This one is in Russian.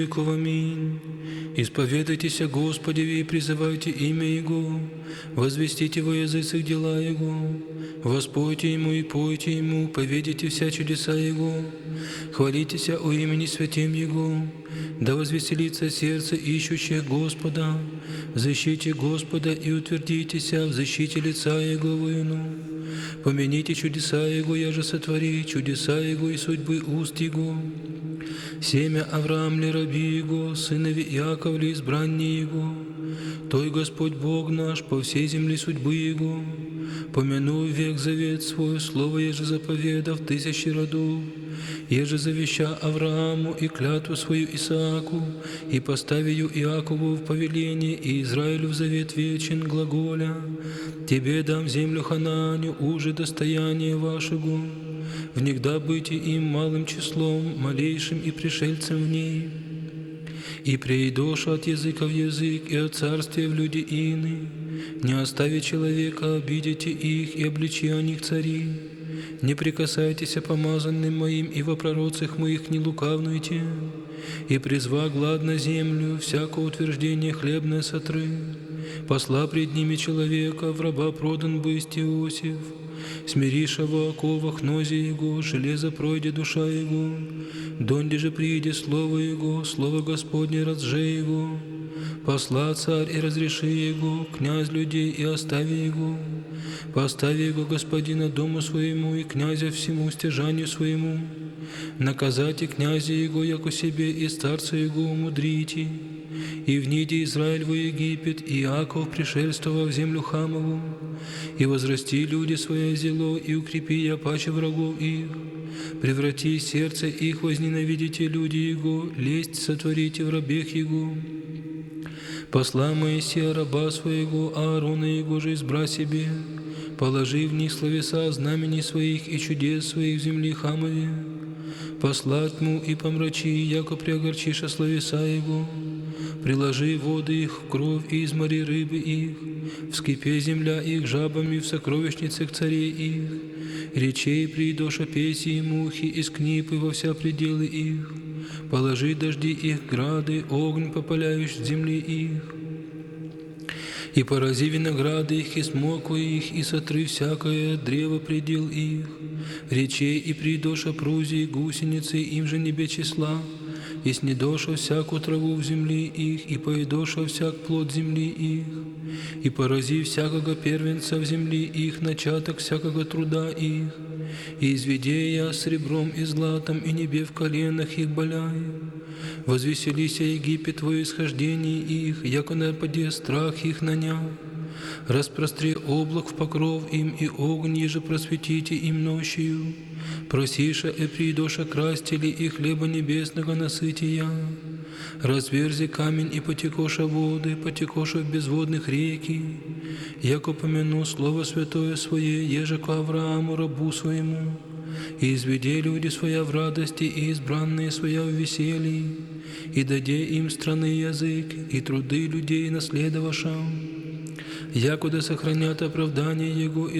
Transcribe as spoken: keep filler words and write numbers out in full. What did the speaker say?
веков. Аминь. Исповедайтесь о Господе и призывайте имя Его, возвестите во языцах дела Его, воспойте Ему и пойте Ему, поведите вся чудеса Его, хвалитесь о имени святем Его, да возвеселится сердце ищущих Господа, защите Господа и утвердитесь в защите лица Его воину. Помяните чудеса Его, я же сотвори, чудеса Его и судьбы уст Его. Семя Авраам ли раби Его, сынови Иаков ли избранние Его, Той Господь Бог наш по всей земле судьбы Его. Помяну век завет свой, слово еже заповедав тысячи родов, еже завеща Аврааму и клятву свою Исааку, и поставию Иакову в повеление, и Израилю в завет вечен глаголя. Тебе дам землю Ханааню, уже достояние вашего, внегда быти им малым числом, малейшим и пришельцем в ней. И преидоша от языка в язык, и от царствия в люди ины. Не остави человека, обидите их, и обличи о них цари. Не прикасайтесь о помазанным моим, и во пророцах моих не лукавнуйте. И призва глад на землю, всякое утверждение хлебное сотры. Посла пред ними человека, в раба продан бысть Иосиф. Смириша во оковах нози Его, железо пройде душа Его. Донде же прииде слово Его, слово Господне разже Его. Посла царь и разреши Его, князь людей и остави Его. Постави Его господина дому своему и князя всему стяжанию своему. Наказайте князя Его, яко себе, и старца Его умудрите. И вниде Израиль во Египет, и Иаков пришельствовал в землю Хамову. И возрасти люди свое зело, и укрепи я паче врагов их. Преврати сердце их, возненавидите люди Его, лесть сотворите в рабех Его. Посла Моисея раба своего, Аарона Его же избра себе, положи в них словеса знамений своих и чудес своих в земли Хамове. Посла тьму и помрачи, яко приогорчиша словеса Его. Приложи воды их в кровь и измори рыбы их, вскипе земля их жабами в сокровищницах царей их, речей придоша песи и мухи из книпы во вся пределы их, положи дожди их грады, огонь попаляющий земли их. И порази винограды их, и смоку их, и сотри всякое древо предел их, речей и придоша прузии, гусеницы, им же не без числа, и снедоша всякую траву в земли их, и поедоша всяк плод земли их, и порази всякого первенца в земли их, начаток всякого труда их, и изведи я сребром и златом, и небе в коленах их боляю. Возвеселися Египет во исхождении их, яко нападе страх их наня. Распростри облак в покров им, и огонь еже просветите им ночью. Просиша и придоша крастили, и хлеба небесного насытия. Разверзи камень, и потекоша воды, потекоша в безводных реки. Яко помяну слово святое свое, еже ко Аврааму рабу своему. И изведи люди своя в радости, и избранные своя в веселье, и даде им страны язык, и труды людей наследовавшим, якуда сохранят оправдание Его и